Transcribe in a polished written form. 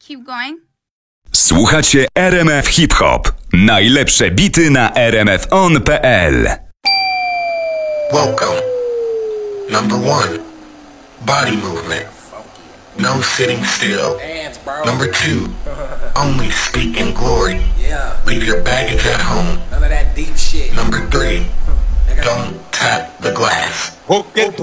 Keep going. Słuchacie RMF Hip Hop. Najlepsze bity na rmfon.pl. Welcome. Number 1. Body movement. No sitting still. Number 2. Only speak in glory. Leave your baggage at home. None of that deep shit. Number 3. Don't tap the glass.